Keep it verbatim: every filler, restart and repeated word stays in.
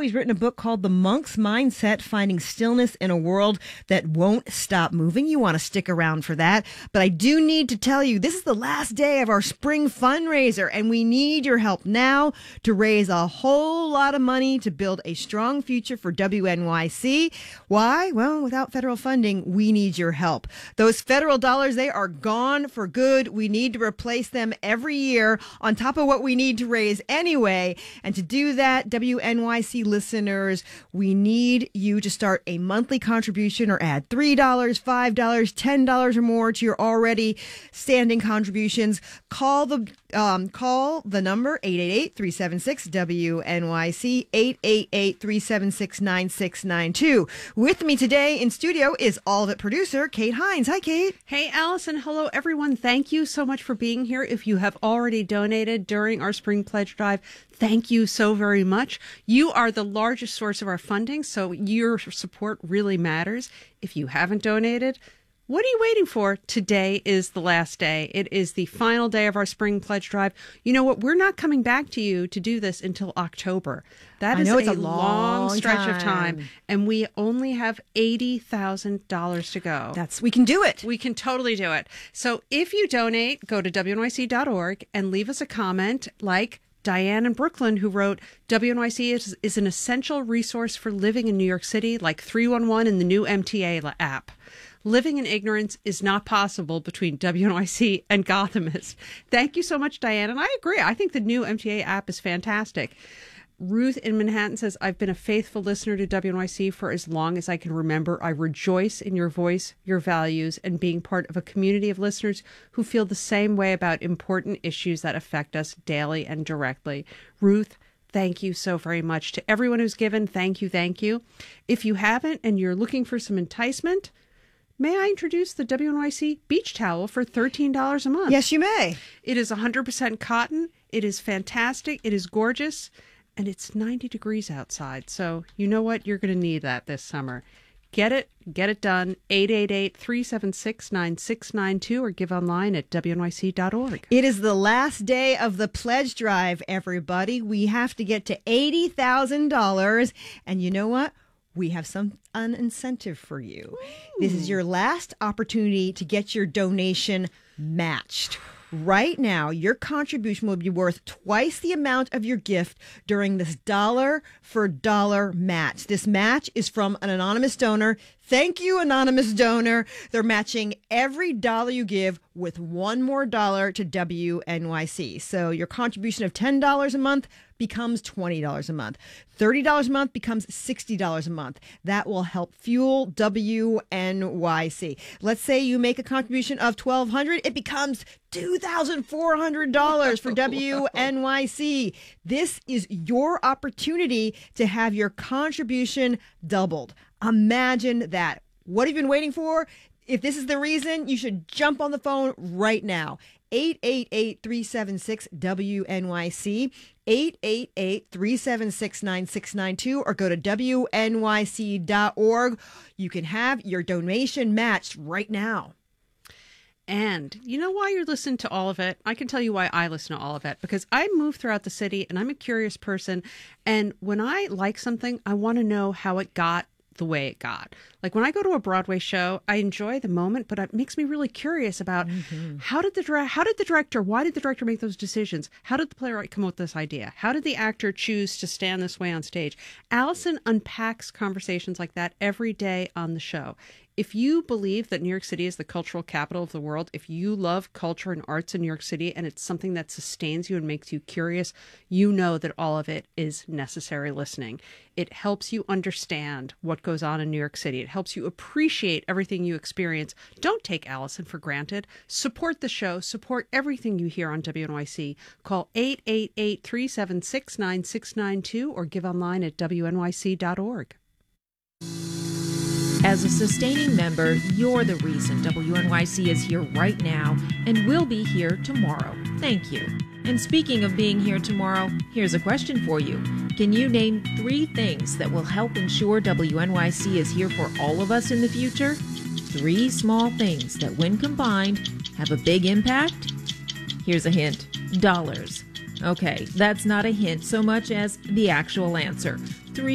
He's written a book called The Monk's Mindset, Finding Stillness in a World That Won't Stop Moving. You want to stick around for that. But I do need to tell you, this is the last day of our spring fundraiser, and we need your help now to raise a whole lot of money to build a strong future for W N Y C. Why? Well, without federal funding, we need your help. Those federal dollars, they are gone for good. We need to replace them every year on top of what we need to raise anyway. And to do that, W N Y C listeners, we need you to start a monthly contribution or add three dollars, five dollars, ten dollars or more to your already standing contributions. Call the um, call the number eight eight eight, three seven six, W N Y C, eight eight eight, three seven six, nine six nine two. With me today in studio is All of It producer Kate Hines. Hi, Kate. Hey, Allison. Hello, everyone. Thank you so much for being here. If you have already donated during our Spring Pledge Drive, thank you so very much. You are the largest source of our funding, so your support really matters. If you haven't donated, what are you waiting for? Today is the last day. It is the final day of our Spring Pledge Drive. You know what? We're not coming back to you to do this until October. That is I know, it's a, a long, long stretch time. of time, and we only have eighty thousand dollars to go. That's, we can do it. We can totally do it. So if you donate, go to W N Y C dot org and leave us a comment like Diane in Brooklyn, who wrote, W N Y C is, is an essential resource for living in New York City, like three one one and the new M T A app. Living in ignorance is not possible between W N Y C and Gothamist. Thank you so much, Diane. And I agree. I think the new M T A app is fantastic. Ruth in Manhattan says, I've been a faithful listener to W N Y C for as long as I can remember. I rejoice in your voice, your values, and being part of a community of listeners who feel the same way about important issues that affect us daily and directly. Ruth, thank you so very much. To everyone who's given, thank you, thank you. If you haven't and you're looking for some enticement, may I introduce the W N Y C beach towel for thirteen dollars a month? Yes, you may. It is one hundred percent cotton. It is fantastic. It is gorgeous. And it's ninety degrees outside. So you know what? You're going to need that this summer. Get it. Get it done. eight eight eight, three seven six, nine six nine two or give online at W N Y C dot org. It is the last day of the pledge drive, everybody. We have to get to eighty thousand dollars. And you know what? We have some an incentive for you. Ooh. This is your last opportunity to get your donation matched. Right now, your contribution will be worth twice the amount of your gift during this dollar for dollar match. This match is from an anonymous donor. Thank you, anonymous donor. They're matching every dollar you give with one more dollar to W N Y C. So your contribution of ten dollars a month becomes twenty dollars a month. thirty dollars a month becomes sixty dollars a month. That will help fuel W N Y C. Let's say you make a contribution of twelve hundred dollars. It becomes two thousand four hundred dollars for W N Y C. This is your opportunity to have your contribution doubled. Imagine that. What have you been waiting for? If this is the reason, you should jump on the phone right now. eight eight eight, three seven six, W N Y C, eight eight eight, three seven six, nine six nine two, or go to W N Y C dot org. You can have your donation matched right now. And you know why you're listening to All of It? I can tell you why I listen to All of It. Because I move throughout the city and I'm a curious person. And when I like something, I want to know how it got the way it got. Like when I go to a Broadway show, I enjoy the moment, but it makes me really curious about mm-hmm. how did the dire- how did the director, why did the director make those decisions? How did the playwright come up with this idea? How did the actor choose to stand this way on stage? Allison unpacks conversations like that every day on the show. If you believe that New York City is the cultural capital of the world, if you love culture and arts in New York City and it's something that sustains you and makes you curious, you know that All of It is necessary listening. It helps you understand what goes on in New York City. It helps you appreciate everything you experience. Don't take Allison for granted. Support the show. Support everything you hear on W N Y C. Call eight eight eight, three seven six, nine six nine two or give online at W N Y C dot org. As a sustaining member, you're the reason W N Y C is here right now and will be here tomorrow. Thank you. And speaking of being here tomorrow, here's a question for you. Can you name three things that will help ensure W N Y C is here for all of us in the future? Three small things that, when combined, have a big impact? Here's a hint. Dollars. Okay, that's not a hint so much as the actual answer. Three